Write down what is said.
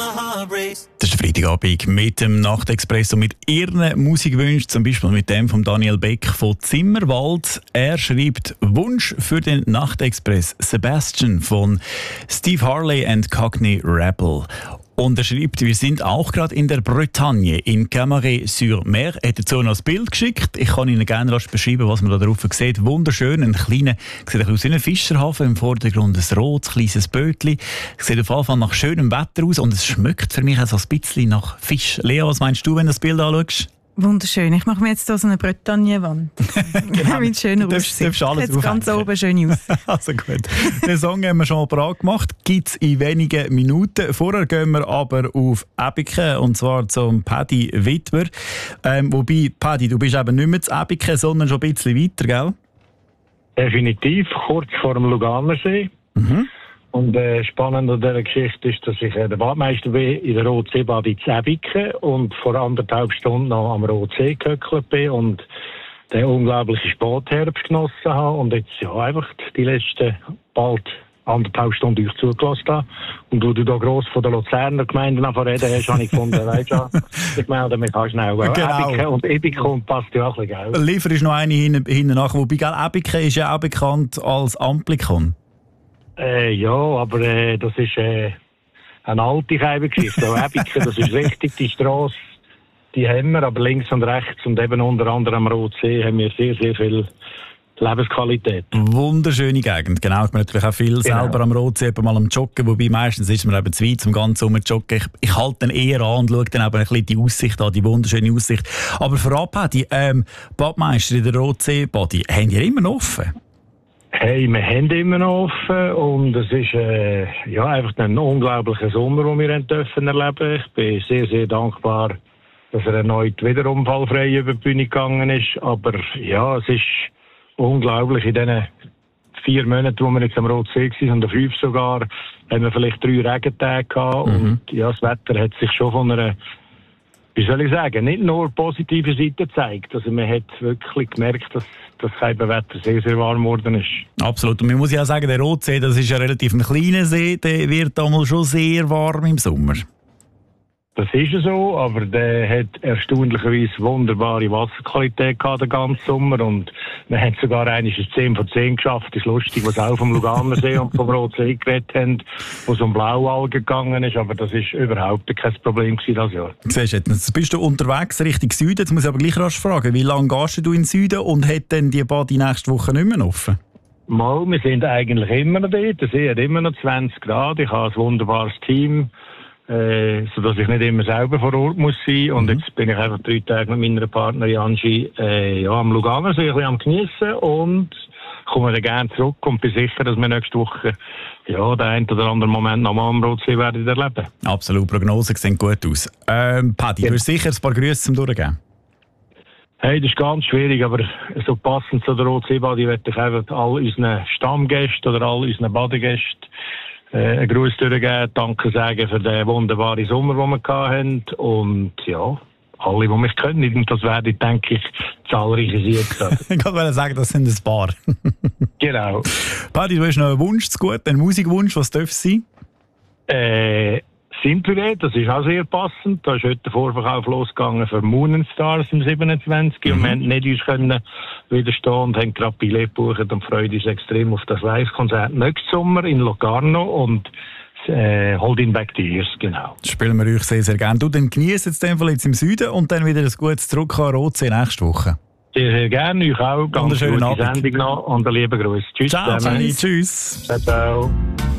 Das ist der Freitagabend mit dem Nachtexpress und mit Ihren Musikwünschen, zum Beispiel mit dem von Daniel Beck von Zimmerwald. Er schreibt Wunsch für den Nachtexpress Sebastian von Steve Harley and Cockney Rebel. Und er schreibt, wir sind auch gerade in der Bretagne, in Camaret-sur-Mer. Er hat dazu noch ein Bild geschickt. Ich kann Ihnen gerne rasch beschreiben, was man da drauf sieht. Wunderschön, ein kleiner, sieht aus wie ein Fischerhafen, im Vordergrund ein rotes, kleines Bötchen. Sieht auf jeden Fall nach schönem Wetter aus und es schmeckt für mich auch so ein bisschen nach Fisch. Lea, was meinst du, wenn du das Bild anschaust? Wunderschön. Ich mache mir jetzt hier so eine Bretagne-Wand. Genau. Mit schöner Aussicht. Alles ganz oben schön aus. Also gut. Den Song haben wir schon mal parat gemacht. Gibt es in wenigen Minuten. Vorher gehen wir aber auf Ebiken, und zwar zum Paddy Witwer. Wobei, Paddy, du bist eben nicht mehr zu Ebiken, sondern schon ein bisschen weiter, gell? Definitiv, kurz vor dem Luganersee. Mhm. Und spannend an dieser Geschichte ist, dass ich der Badmeister bin in der Rotseebade in Ebiken und vor 1,5 Stunden noch am Rotsee gehöckelt bin und den unglaublichen Spätherbst genossen habe und jetzt ja einfach die letzten bald 1,5 Stunden euch zugelassen habe. Und wo du da gross von der Luzerner Gemeinde reden hast, habe ich gefunden, weißt du, ich melde mich auch schnell. Genau. Ebiken und Ebiken passt ja auch ein bisschen, gell? Liefer ist noch eine hinten nach, wobei Ebiken ist ja auch bekannt als Amplikon. Ja, aber das ist eine alte Geschichte. Ebiken, das ist richtig, die Strasse, die haben wir, aber links und rechts und eben unter anderem am Rotsee haben wir sehr, sehr viel Lebensqualität. Wunderschöne Gegend, genau. Ich bin natürlich auch viel selber am Rotsee, mal am Joggen, wobei meistens ist man eben zu weit zum ganzen Joggen. Ich halte dann eher an und schaue dann eben ein bisschen die Aussicht an, die wunderschöne Aussicht. Aber vorab, Paddy, Badmeister in der Rotseebade, haben die immer noch offen? Hey, wir haben immer noch offen und es ist ja, einfach ein unglaublicher Sommer, den wir erleben dürfen. Ich bin sehr, sehr dankbar, dass er erneut wieder unfallfrei über die Bühne gegangen ist. Aber ja, es ist unglaublich. In diesen 4 Monaten, wo wir jetzt am Rotsee waren, und 5 sogar, haben wir vielleicht 3 Regentage gehabt. Und ja, das Wetter hat sich schon von einer, wie soll ich sagen, nicht nur positive Seite gezeigt. Also man hat wirklich gemerkt, dass das Wetter sehr, sehr warm geworden ist. Absolut. Und man muss ja auch sagen, der Rotsee, das ist ja relativ ein kleiner See, der wird damals schon sehr warm im Sommer. Das ist so, aber der hat erstaunlicherweise wunderbare Wasserqualität gehabt den ganzen Sommer und wir haben sogar einmal ein 10 von 10 geschafft. Das ist lustig, was auch vom Luganersee und vom Rotsee geredet haben, wo es um Blaualgen gegangen ist, aber das ist überhaupt kein Problem gewesen das Jahr. Siehst du, jetzt bist du unterwegs Richtung Süden, jetzt muss ich aber gleich rasch fragen, wie lange gehst du in den Süden und hat denn die Bade nächste Woche nicht mehr offen? Mal, wir sind eigentlich immer noch dort, der See hat immer noch 20 Grad, ich habe ein wunderbares Team, sodass ich nicht immer selber vor Ort muss sein. Und jetzt bin ich einfach 3 Tage mit meiner Partnerin Angie ja, am Luganersee ein bisschen am Geniessen und komme dann gerne zurück und bin sicher, dass wir nächste Woche ja, den einen oder anderen Moment noch mal am Rotsee werden erleben. Absolut, Prognosen sehen gut aus. Paddy, du hast sicher ein paar Grüße zum Durchgeben. Hey, das ist ganz schwierig, aber so passend zu der Rotseebade werde ich einfach all unseren Stammgästen oder all unseren Badegästen einen Gruß durchgeben, Danke sagen für den wunderbaren Sommer, den wir hatten. Und ja, alle, die mich können. Und das werden, denke ich, zahlreiche Siege. Ich wollte sagen, das sind ein paar. Genau. Paddy, du hast noch einen Wunsch zu gut, einen Musikwunsch, was darf es sein? Simple, das ist auch sehr passend. Da ist heute der Vorverkauf losgegangen für Moon and Stars am 27. Und wir haben nicht uns können widerstehen und haben gerade Billett gebucht und freuen uns extrem auf das Live-Konzert nächsten Sommer in Locarno und Holding Back the Years, genau. Das spielen wir euch sehr, sehr gerne. Du, dann genießt jetzt den Fall jetzt im Süden und dann wieder ein gutes Zurück an Rotsee nächste Woche. Sehr, sehr gerne. Euch auch. Ganz schönen gute Abend. Sendung noch und einen lieben Gruß. Tschüss. Ciao, tschüss. Ciao, ciao.